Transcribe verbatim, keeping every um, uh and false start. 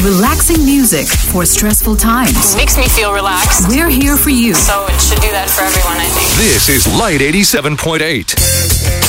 Relaxing music for stressful times. It makes me feel relaxed. We're here for you. So it should do that for everyone, I think. This is Light eighty-seven point eight.